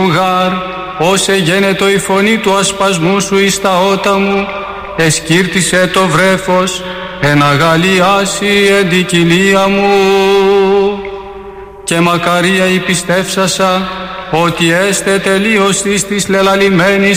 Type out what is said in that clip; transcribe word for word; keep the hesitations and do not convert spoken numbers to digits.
μου γάρ, ως εγένετο η φωνή του ασπασμού σου εις τα ότα μου, εσκύρτησε το βρέφος, εναγαλιάσει εν την κοιλία μου. Και μακαρία η πιστεύσασα, ότι έστε τελείως της της λελαλημένης